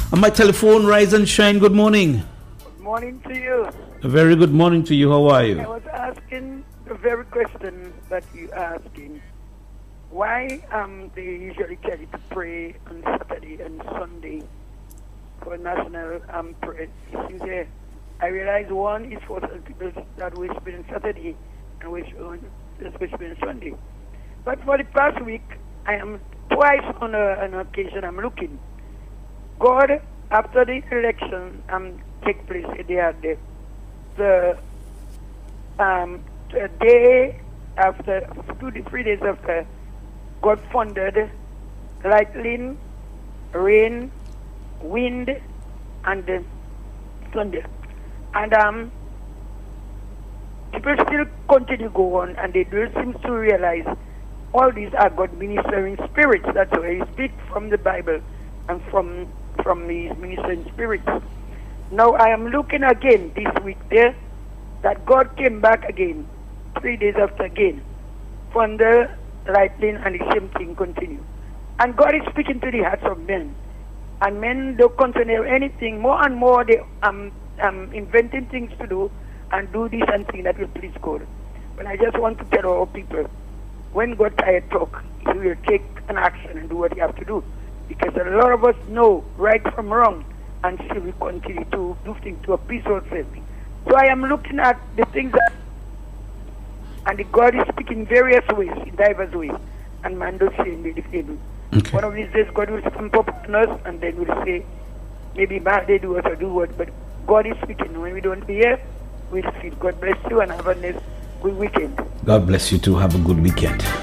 On my telephone, rise and shine. Good morning. Good morning to you. A very good morning to you. How are you? I was asking the very question that you asking. Why they usually tell you to pray on Saturday and Sunday for national prayer? I realize one is for people that worship on Saturday and worship on Sunday. But for the past week, I am twice on an occasion I'm looking. God, after the election take place, they had the day after, 2 to 3 days after, God funded lightning, rain, wind, and thunder. And people still continue to go on, and they do seem to realize all these are God ministering spirits. That's why He speaks from the Bible and from these ministering spirits. Now I am looking again this week there that God came back again 3 days after again, thunder, lightning, and the same thing continue. And God is speaking to the hearts of men, and men don't consider anything more and more. They inventing things to do and do this and thing that will please God. But I just want to tell our people, when God tired talk, He will take an action and do what He have to do. Because a lot of us know right from wrong, and still we continue to do things to appease ourselves. So I am looking at the things that, and the God is speaking various ways, in diverse ways, and man does say in the table. Okay. One of these days God will come up on us, and then we'll say, maybe bad they do us or do what, but God is speaking. When we don't hear, we'll feel. God bless you and have a nice good weekend. God bless you too. Have a good weekend.